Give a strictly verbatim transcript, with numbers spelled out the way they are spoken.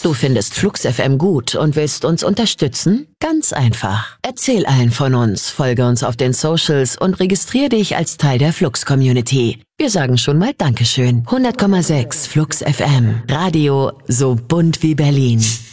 Du findest Flux F M gut und willst uns unterstützen? Ganz einfach. Erzähl allen von uns, folge uns auf den Socials und registriere dich als Teil der Flux-Community. Wir sagen schon mal Dankeschön. hundert Komma sechs Flux F M. Radio so bunt wie Berlin.